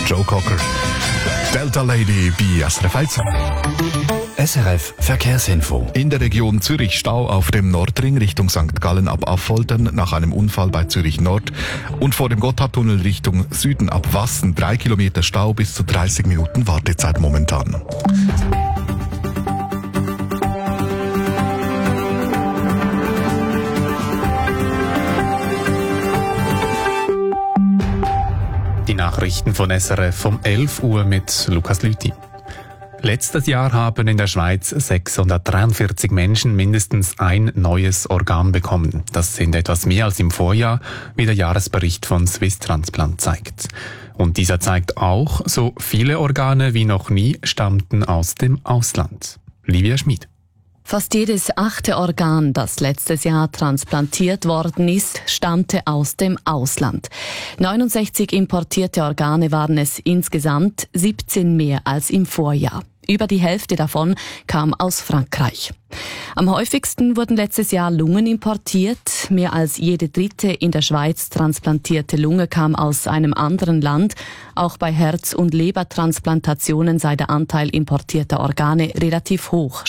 Joe Cocker. Delta Lady bei SRF 1. SRF Verkehrsinfo. In der Region Zürich Stau auf dem Nordring Richtung St. Gallen ab Affoltern nach einem Unfall bei Zürich Nord und vor dem Gotthardtunnel Richtung Süden ab Wassen 3 Kilometer Stau, bis zu 30 Minuten Wartezeit momentan. Die Nachrichten von SRF um 11 Uhr mit Lukas Lüthi. Letztes Jahr haben in der Schweiz 643 Menschen mindestens ein neues Organ bekommen. Das sind etwas mehr als im Vorjahr, wie der Jahresbericht von Swiss Transplant zeigt. Und dieser zeigt auch, so viele Organe wie noch nie stammten aus dem Ausland. Livia Schmid. Fast jedes 8. Organ, das letztes Jahr transplantiert worden ist, stammte aus dem Ausland. 69 importierte Organe waren es insgesamt, 17 mehr als im Vorjahr. Über die Hälfte davon kam aus Frankreich. Am häufigsten wurden letztes Jahr Lungen importiert. Mehr als jede dritte in der Schweiz transplantierte Lunge kam aus einem anderen Land. Auch bei Herz- und Lebertransplantationen sei der Anteil importierter Organe relativ hoch,